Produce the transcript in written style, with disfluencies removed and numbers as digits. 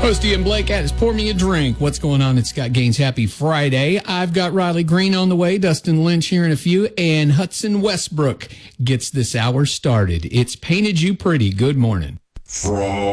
Posty and Blake at Pour Me a Drink. What's going on? It's Scott Gaines. Happy Friday. I've got Riley Green on the way, Dustin Lynch here in a few, and Hudson Westbrook gets this hour started. It's Painted You Pretty. Good morning.